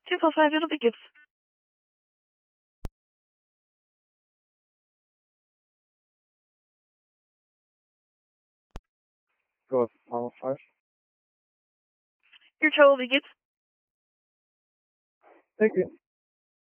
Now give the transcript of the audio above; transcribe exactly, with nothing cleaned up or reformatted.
two four five, it'll be good. Go four five. Your tow will be good. Thank you.